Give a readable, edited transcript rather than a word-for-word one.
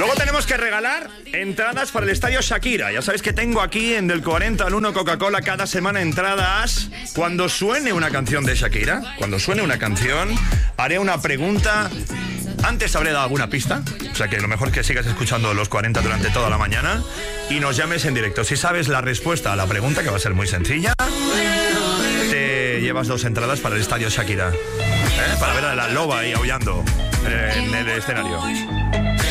Luego tenemos que regalar entradas para el estadio Shakira. Ya sabéis que tengo aquí en Del 40 al 1 Coca-Cola cada semana entradas. Cuando suene una canción de Shakira, cuando suene una canción, haré una pregunta. Antes habré dado alguna pista, o sea que lo mejor es que sigas escuchando los 40 durante toda la mañana y nos llames en directo. Si sabes la respuesta a la pregunta, que va a ser muy sencilla, te llevas 2 entradas para el estadio Shakira, para ver a la loba ahí aullando en el escenario.